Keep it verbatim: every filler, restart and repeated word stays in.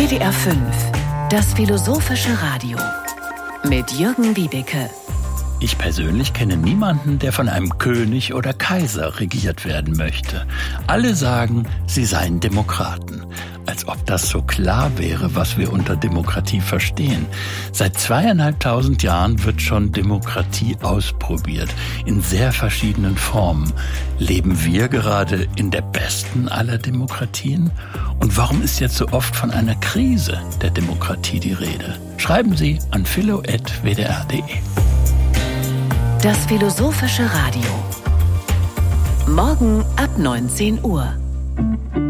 W D R fünf, das philosophische Radio mit Jürgen Wiebeke. Ich persönlich kenne niemanden, der von einem König oder Kaiser regiert werden möchte. Alle sagen, sie seien Demokraten. Als ob das so klar wäre, was wir unter Demokratie verstehen. Seit zweieinhalbtausend Jahren wird schon Demokratie ausprobiert, in sehr verschiedenen Formen. Leben wir gerade in der besten aller Demokratien? Und warum ist jetzt so oft von einer Krise der Demokratie die Rede? Schreiben Sie an philo at w d r punkt d e. Das philosophische Radio. Morgen ab neunzehn Uhr.